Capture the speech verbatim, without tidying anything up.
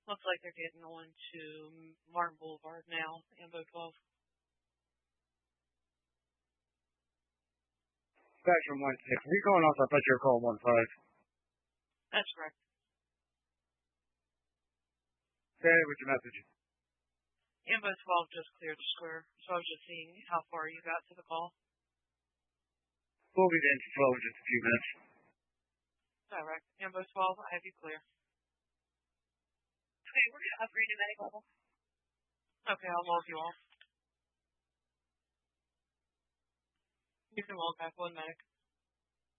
Looks like they're getting on to Martin Boulevard now, Ambo twelve. Back from one six. Are you going off? I thought you were calling one five. That's correct. Okay, what's your message? Ambo twelve just cleared the square, so I was just seeing how far you got to the call. We'll be in twelve in just a few minutes. Direct. Ambo twelve, I have you clear. Okay, we're going to upgrade to medic level. Okay, I'll log you off. You can log back one medic.